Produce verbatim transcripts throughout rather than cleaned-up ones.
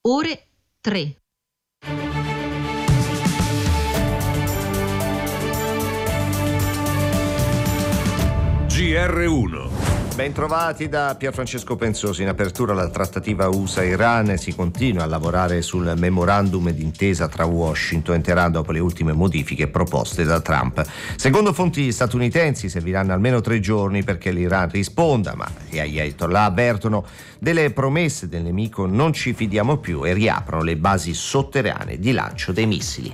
ore tre. G R uno. Bentrovati da Pierfrancesco Pensosi. In apertura la trattativa U S A-Iran. Si continua a lavorare sul memorandum d'intesa tra Washington e Teheran dopo le ultime modifiche proposte da Trump. Secondo fonti statunitensi serviranno almeno tre giorni perché l'Iran risponda, ma gli Ayatollah avvertono: delle promesse del nemico non ci fidiamo più, e riaprono le basi sotterranee di lancio dei missili.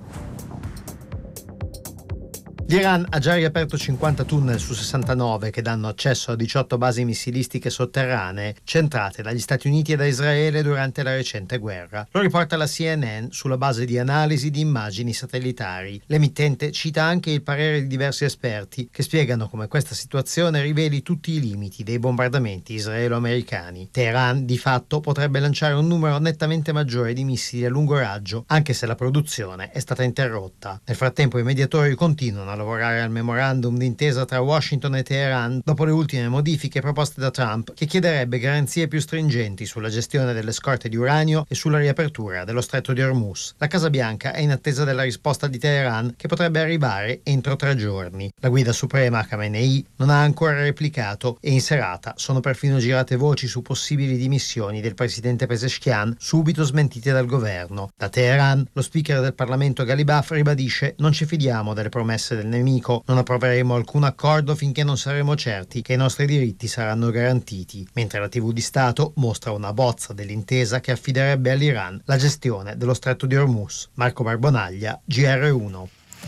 L'Iran ha già riaperto cinquanta tunnel su sessantanove che danno accesso a diciotto basi missilistiche sotterranee centrate dagli Stati Uniti e da Israele durante la recente guerra. Lo riporta la C N N sulla base di analisi di immagini satellitari. L'emittente cita anche il parere di diversi esperti che spiegano come questa situazione riveli tutti i limiti dei bombardamenti israelo-americani. Teheran, di fatto, potrebbe lanciare un numero nettamente maggiore di missili a lungo raggio, anche se la produzione è stata interrotta. Nel frattempo i mediatori continuano a lavorare al memorandum d'intesa tra Washington e Teheran dopo le ultime modifiche proposte da Trump, che chiederebbe garanzie più stringenti sulla gestione delle scorte di uranio e sulla riapertura dello stretto di Hormuz. La Casa Bianca è in attesa della risposta di Teheran, che potrebbe arrivare entro tre giorni. La guida suprema Khamenei non ha ancora replicato e in serata sono perfino girate voci su possibili dimissioni del presidente Pezeshkian, subito smentite dal governo. Da Teheran lo speaker del Parlamento Ghalibaf ribadisce: non ci fidiamo delle promesse del nemico, non approveremo alcun accordo finché non saremo certi che i nostri diritti saranno garantiti, mentre la tivù di Stato mostra una bozza dell'intesa che affiderebbe all'Iran la gestione dello stretto di Hormuz. Marco Barbonaglia, G R uno.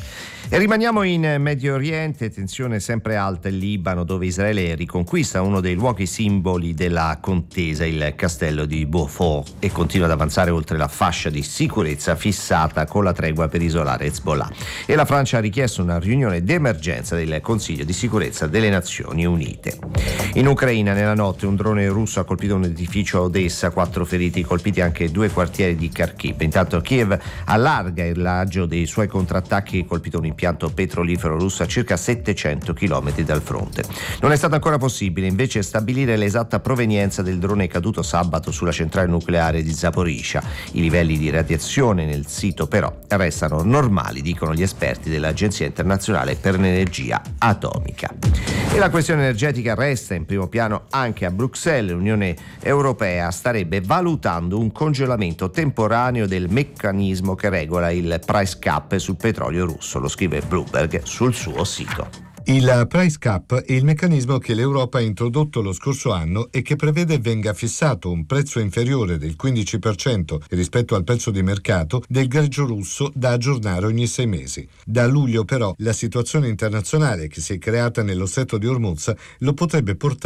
E rimaniamo in Medio Oriente, tensione sempre alta in Libano, dove Israele riconquista uno dei luoghi simboli della contesa, il castello di Beaufort, e continua ad avanzare oltre la fascia di sicurezza fissata con la tregua per isolare Hezbollah. E la Francia ha richiesto una riunione d'emergenza del Consiglio di sicurezza delle Nazioni Unite. In Ucraina, nella notte, un drone russo ha colpito un edificio a Odessa, quattro feriti, colpiti anche due quartieri di Kharkiv. Intanto Kiev allarga il raggio dei suoi contrattacchi, colpito un impianto petrolifero russo a circa settecento chilometri dal fronte. Non è stato ancora possibile invece stabilire l'esatta provenienza del drone caduto sabato sulla centrale nucleare di Zaporizhzhia. I livelli di radiazione nel sito però restano normali, dicono gli esperti dell'Agenzia Internazionale per l'Energia Atomica. E la questione energetica resta in primo piano anche a Bruxelles. L'Unione Europea starebbe valutando un congelamento temporaneo del meccanismo che regola il price cap sul petrolio russo. Lo scrive Bloomberg sul suo sito. Il price cap è il meccanismo che l'Europa ha introdotto lo scorso anno e che prevede venga fissato un prezzo inferiore del quindici per cento rispetto al prezzo di mercato del greggio russo da aggiornare ogni sei mesi. Da luglio però la situazione internazionale che si è creata nello stretto di Hormuz lo potrebbe portare